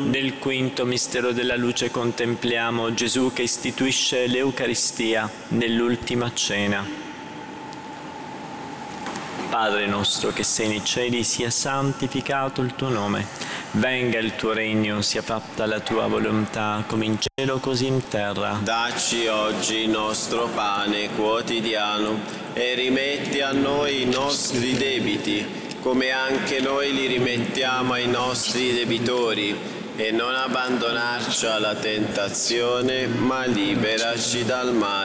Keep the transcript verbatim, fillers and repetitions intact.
Nel quinto mistero della luce contempliamo Gesù che istituisce l'Eucaristia nell'ultima cena. Padre nostro che sei nei cieli, sia santificato il tuo nome. Venga il tuo regno, sia fatta la tua volontà, come in cielo così in terra. Dacci oggi il nostro pane quotidiano e rimetti a noi i nostri debiti, come anche noi li rimettiamo ai nostri debitori. E non abbandonarci alla tentazione, ma liberaci dal male.